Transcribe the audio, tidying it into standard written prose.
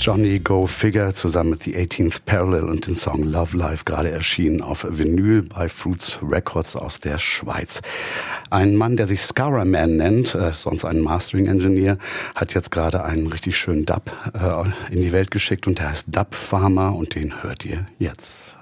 Johnny Go Figure zusammen mit The 18th Parallel und den Song Love Life, gerade erschienen auf Vinyl bei Fruits Records aus der Schweiz. Ein Mann, der sich Scaraman nennt, sonst ein Mastering-Engineer, hat jetzt gerade einen richtig schönen Dub in die Welt geschickt und der heißt Dub Farmer und den hört ihr jetzt.